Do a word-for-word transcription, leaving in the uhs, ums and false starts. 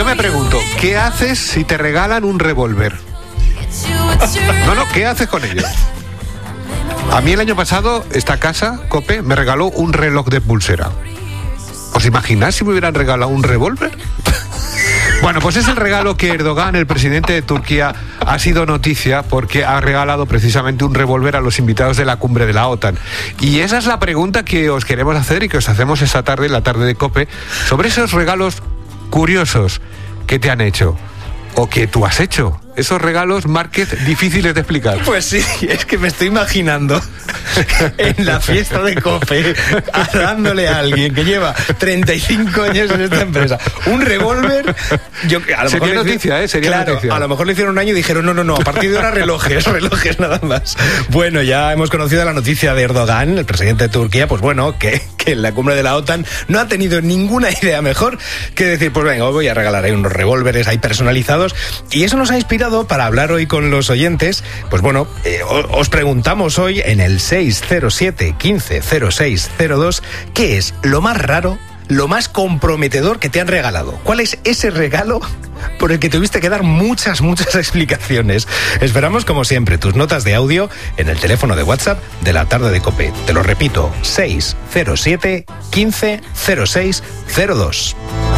me pregunto, ¿qué haces si te regalan un revólver? No, no, ¿qué haces con ello? A mí el año pasado, esta casa, COPE, me regaló un reloj de pulsera. ¿Os imagináis si me hubieran regalado un revólver? Bueno, pues es el regalo que Erdogan, el presidente de Turquía, ha sido noticia porque ha regalado precisamente un revólver a los invitados de la cumbre de la OTAN. Y esa es la pregunta que os queremos hacer y que os hacemos esta tarde, la tarde de COPE, sobre esos regalos curiosos que te han hecho o que tú has hecho. Esos regalos, Márquez, difíciles de explicar. Pues sí, es que me estoy imaginando en la fiesta de COPE dándole a alguien que lleva treinta y cinco años en esta empresa un revólver. Yo, a lo Sería mejor noticia, le, ¿eh? Sería claro, noticia. A lo mejor le hicieron un año y dijeron no, no, no, a partir de ahora relojes, relojes nada más. Bueno, ya hemos conocido la noticia de Erdogan, el presidente de Turquía, pues bueno, que, que en la cumbre de la OTAN no ha tenido ninguna idea mejor que decir, pues venga, os voy a regalar ahí unos revólveres ahí personalizados. Y eso nos ha inspirado para hablar hoy con los oyentes. Pues bueno, eh, os preguntamos hoy en el seis cero siete, quince, cero seis cero dos ¿qué es lo más raro, lo más comprometedor que te han regalado? ¿Cuál es ese regalo por el que tuviste que dar muchas, muchas explicaciones? Esperamos, como siempre, tus notas de audio en el teléfono de WhatsApp de la tarde de COPE. Te lo repito, seis cero siete, quince, cero seis cero dos.